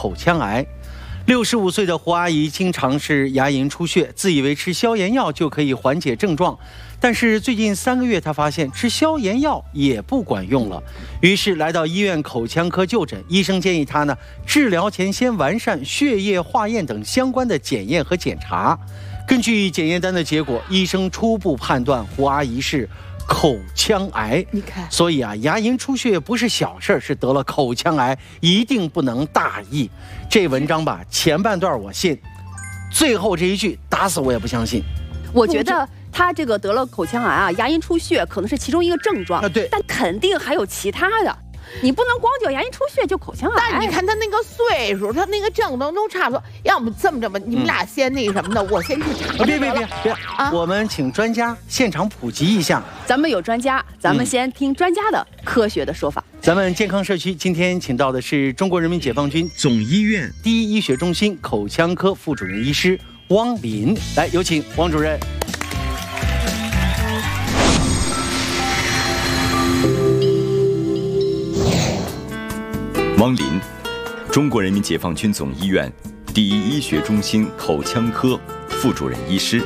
口腔癌。65岁的胡阿姨经常是牙龈出血，自以为吃消炎药就可以缓解症状，但是最近3个月，她发现吃消炎药也不管用了，于是来到医院口腔科就诊。医生建议她呢，治疗前先完善血液化验等相关的检验和检查。根据检验单的结果，医生初步判断胡阿姨是口腔癌。 你看， 所以啊，牙龈出血不是小事儿，是得了口腔癌，一定不能大意。这文章吧，前半段我信，最后这一句打死我也不相信。 我觉得他这个得了口腔癌啊，牙龈出血可能是其中一个症状， 对， 但肯定还有其他的。你不能光叫牙龈出血就口腔癌。 但你看他那个岁数，他那个症都差不多。要不这么着吧，你们俩先那什么的，我先去查。 别啊！我们请专家现场普及一下。 咱们有专家，咱们先听专家的科学的说法。 咱们健康社区今天请到的是中国人民解放军总医院第一医学中心口腔科副主任医师汪林，来有请汪主任。 汪林，中国人民解放军总医院第一医学中心口腔科副主任医师。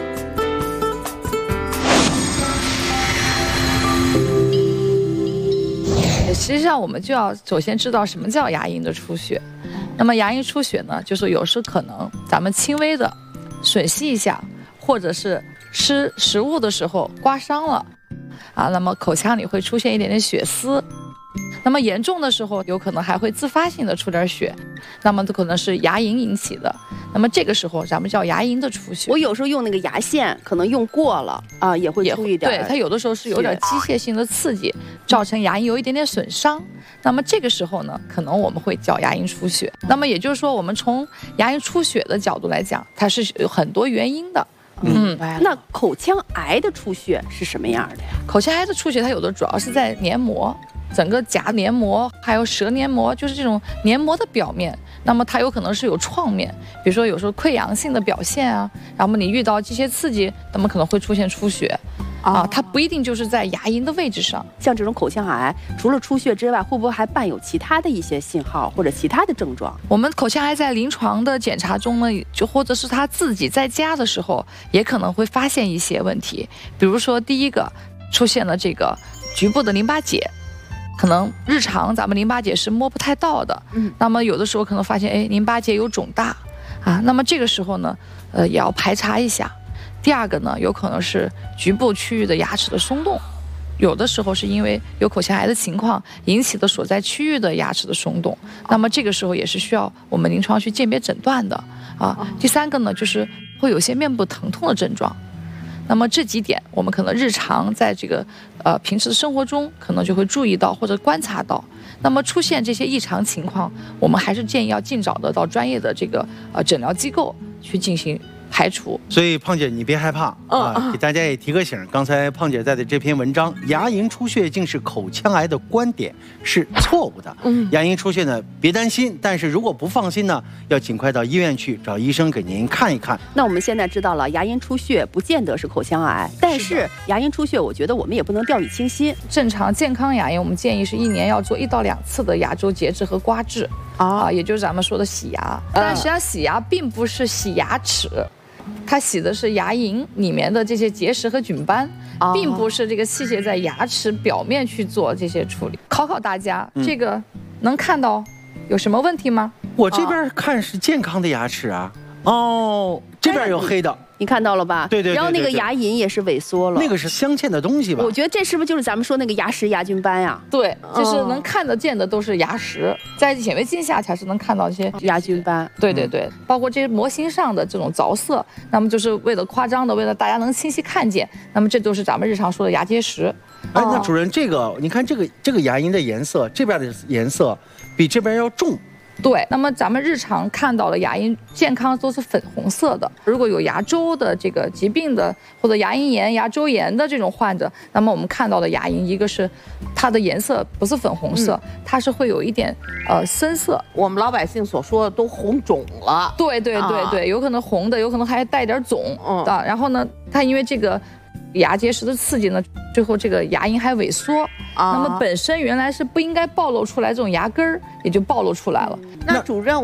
实际上，我们就要首先知道什么叫牙龈的出血。那么，牙龈出血呢，就是有时可能咱们轻微的吮吸一下，或者是吃食物的时候刮伤了，那么口腔里会出现一点点血丝。那么严重的时候，有可能还会自发性的出点血，那么可能是牙龈引起的。那么这个时候咱们叫牙龈的出血。 我有时候用那个牙线，可能用过了啊，也会出一点。 对，它有的时候是有点机械性的刺激，造成牙龈有一点点损伤。那么这个时候呢，可能我们会叫牙龈出血。那么也就是说，我们从牙龈出血的角度来讲，它是有很多原因的。 那口腔癌的出血是什么样的呀？ 口腔癌的出血，它有的主要是在黏膜。整个颊黏膜还有舌黏膜，就是这种黏膜的表面，那么它有可能是有创面，比如说有时候溃疡性的表现啊，然后你遇到这些刺激，那么可能会出现出血它不一定就是在牙龈的位置上。 像这种口腔癌，除了出血之外，会不会还伴有其他的一些信号或者其他的症状？ 我们口腔癌在临床的检查中呢，就或者是他自己在家的时候，也可能会发现一些问题，比如说第一个出现了这个局部的淋巴结。可能日常咱们淋巴结是摸不太到的，那么有的时候可能发现，淋巴结有肿大，那么这个时候呢，也要排查一下。第二个呢，有可能是局部区域的牙齿的松动，有的时候是因为有口腔癌的情况引起的所在区域的牙齿的松动，那么这个时候也是需要我们临床去鉴别诊断的第三个呢，就是会有些面部疼痛的症状。那么这几点，我们可能日常在这个平时的生活中，可能就会注意到或者观察到。那么出现这些异常情况，我们还是建议要尽早的到专业的这个诊疗机构去进行排除。 所以胖姐你别害怕给大家也提个醒，刚才胖姐在的这篇文章，牙龈出血竟是口腔癌的观点是错误的。牙龈出血呢，别担心，但是如果不放心呢，要尽快到医院去找医生给您看一看。 那我们现在知道了，牙龈出血不见得是口腔癌，但是牙龈出血，我觉得我们也不能掉以轻心。 正常健康牙龈，我们建议是1年要做1到2次的牙周节制和刮治也就是咱们说的洗牙。但实际上洗牙并不是洗牙齿。它洗的是牙龈里面的这些结石和菌斑，并不是这个器械在牙齿表面去做这些处理。考考大家，这个能看到有什么问题吗？ 我这边看是健康的牙齿这边有黑的。 你看到了吧？ 对。 然后那个牙龈也是萎缩了， 那个是镶嵌的东西吧？ 我觉得这是不是就是咱们说那个牙石、牙菌斑呀？ 对，就是能看得见的都是牙石，在显微镜下才是能看到一些牙菌斑。 对，包括这些模型上的这种着色，那么就是为了夸张的，为了大家能清晰看见，那么这都是咱们日常说的牙结石。 那主任，这个你看这个牙龈的颜色，这边的颜色比这边要重。 对，那么咱们日常看到的牙龈健康都是粉红色的。如果有牙周的这个疾病的，或者牙龈炎、牙周炎的这种患者，那么我们看到的牙龈，一个是它的颜色不是粉红色，它是会有一点深色。 我们老百姓所说的都红肿了。 对，有可能红的，有可能还带点肿然后呢，它因为这个牙结石的刺激呢，最后这个牙龈还萎缩。那么本身原来是不应该暴露出来这种牙根儿，也就暴露出来了。 那主任。